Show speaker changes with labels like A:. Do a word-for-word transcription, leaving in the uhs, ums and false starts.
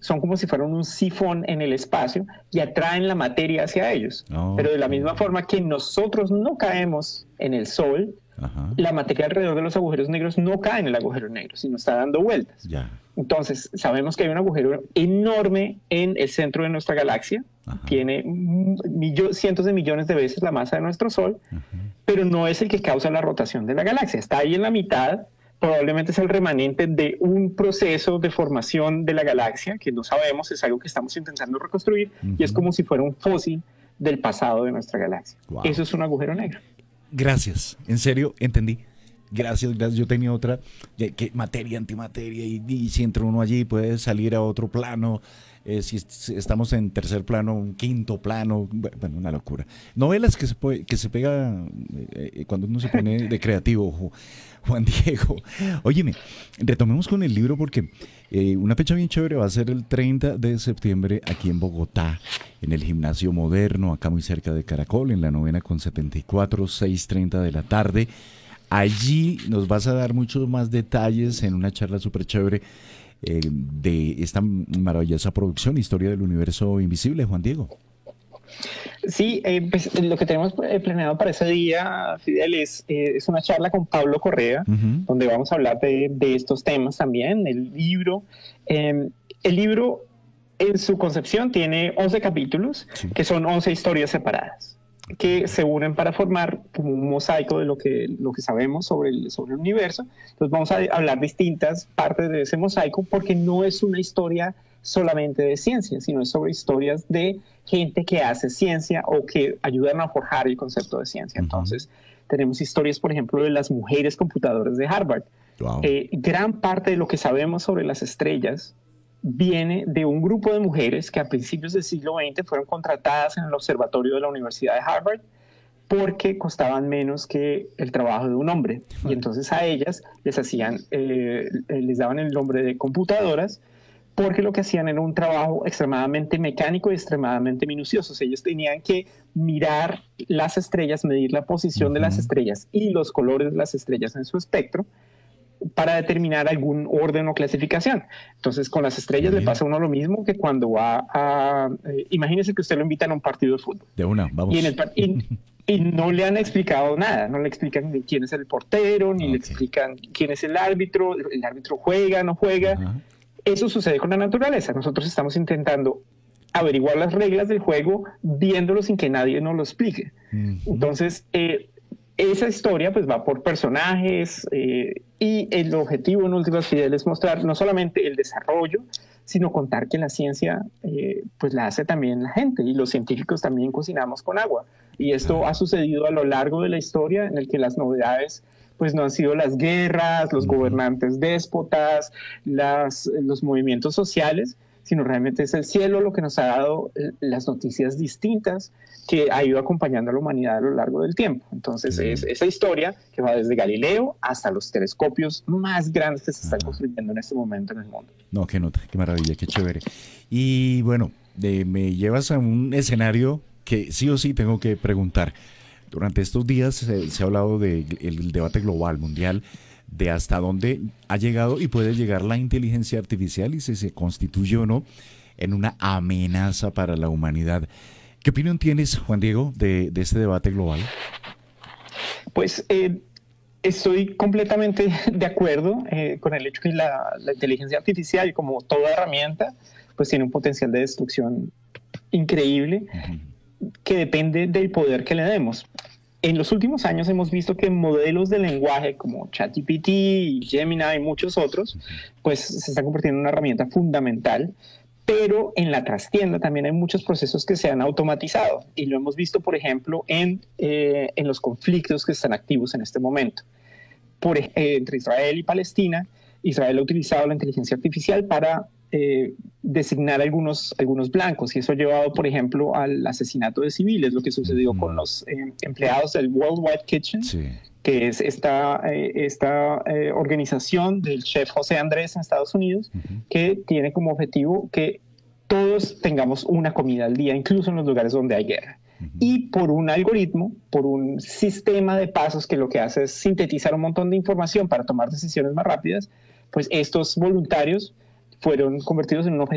A: son como si fueran un sifón en el espacio y atraen la materia hacia ellos. Oh, Pero de la misma forma que nosotros no caemos en el Sol, ajá, la materia alrededor de los agujeros negros no cae en el agujero negro, sino está dando vueltas. Ya. Entonces, sabemos que hay un agujero enorme en el centro de nuestra galaxia, ajá, tiene millo- cientos de millones de veces la masa de nuestro Sol, ajá, pero no es el que causa la rotación de la galaxia. Está ahí en la mitad, probablemente es el remanente de un proceso de formación de la galaxia, que no sabemos, es algo que estamos intentando reconstruir, uh-huh, y es como si fuera un fósil del pasado de nuestra galaxia. Wow. Eso es un agujero negro.
B: Gracias, en serio, entendí. Gracias, gracias. Yo tenía otra, que materia, antimateria, y, y si entra uno allí puede salir a otro plano. Eh, si, si estamos en tercer plano, un quinto plano, bueno, una locura. Novelas que se, puede, que se pega eh, cuando uno se pone de creativo, Juan Diego. Óyeme, retomemos con el libro porque eh, una fecha bien chévere va a ser el treinta de septiembre aquí en Bogotá, en el Gimnasio Moderno, acá muy cerca de Caracol, en la novena con setenta y cuatro, seis treinta de la tarde. Allí nos vas a dar muchos más detalles en una charla súper chévere eh, de esta maravillosa producción, Historia del Universo Invisible, Juan Diego.
A: Sí, eh, pues lo que tenemos planeado para ese día, Fidel, es, eh, es una charla con Pablo Correa, uh-huh, donde vamos a hablar de, de estos temas también, el libro. Eh, el libro, en su concepción, tiene once capítulos, sí, que son once historias separadas, que se unen para formar como un mosaico de lo que, lo que sabemos sobre el, sobre el universo. Entonces vamos a hablar distintas partes de ese mosaico porque no es una historia solamente de ciencia, sino es sobre historias de gente que hace ciencia o que ayudan a forjar el concepto de ciencia. Uh-huh. Entonces tenemos historias, por ejemplo, de las mujeres computadoras de Harvard. Wow. Eh, gran parte de lo que sabemos sobre las estrellas viene de un grupo de mujeres que a principios del siglo veinte fueron contratadas en el observatorio de la Universidad de Harvard porque costaban menos que el trabajo de un hombre. Y entonces a ellas les hacían, eh, les daban el nombre de computadoras porque lo que hacían era un trabajo extremadamente mecánico y extremadamente minucioso. O sea, ellos tenían que mirar las estrellas, medir la posición uh-huh. de las estrellas y los colores de las estrellas en su espectro para determinar algún orden o clasificación. Entonces, con las estrellas le pasa a uno lo mismo que cuando va a... Eh, imagínese que usted lo invitan a un partido de fútbol.
B: De una, vamos.
A: Y, en el, y, y no le han explicado nada, no le explican ni quién es el portero, ni okay. le explican quién es el árbitro, el árbitro juega, no juega. Uh-huh. Eso sucede con la naturaleza. Nosotros estamos intentando averiguar las reglas del juego viéndolo sin que nadie nos lo explique. Uh-huh. Entonces, eh, esa historia pues va por personajes eh, y el objetivo en últimas, Fidel, es mostrar no solamente el desarrollo, sino contar que la ciencia eh, pues la hace también la gente y los científicos también cocinamos con agua. Y esto ha sucedido a lo largo de la historia en el que las novedades pues no han sido las guerras, los gobernantes déspotas, las, los movimientos sociales, sino realmente es el cielo lo que nos ha dado las noticias distintas que ha ido acompañando a la humanidad a lo largo del tiempo. Entonces sí. es esa historia que va desde Galileo hasta los telescopios más grandes que se están ah. construyendo en este momento en el mundo.
B: No, qué nota, qué maravilla, qué chévere. Y bueno, de, me llevas a un escenario que sí o sí tengo que preguntar. Durante estos días se, se ha hablado del de debate global, mundial, de hasta dónde ha llegado y puede llegar la inteligencia artificial y si se constituye o no en una amenaza para la humanidad. ¿Qué opinión tienes, Juan Diego, de, de este debate global?
A: Pues eh, estoy completamente de acuerdo eh, con el hecho que la, la inteligencia artificial, como toda herramienta, pues tiene un potencial de destrucción increíble uh-huh. que depende del poder que le demos. En los últimos años hemos visto que modelos de lenguaje como ChatGPT, Gemini y muchos otros, pues se están convirtiendo en una herramienta fundamental, pero en la trastienda también hay muchos procesos que se han automatizado y lo hemos visto, por ejemplo, en, eh, en los conflictos que están activos en este momento. Por, eh, entre Israel y Palestina, Israel ha utilizado la inteligencia artificial para eh, designar algunos, algunos blancos y eso ha llevado, por ejemplo, al asesinato de civiles, lo que sucedió mm. con los eh, empleados del Worldwide Kitchen, sí. que es esta, eh, esta eh, organización del chef José Andrés en Estados Unidos, uh-huh. que tiene como objetivo que todos tengamos una comida al día, incluso en los lugares donde hay guerra. Uh-huh. Y por un algoritmo, por un sistema de pasos que lo que hace es sintetizar un montón de información para tomar decisiones más rápidas, pues estos voluntarios fueron convertidos en un objetivo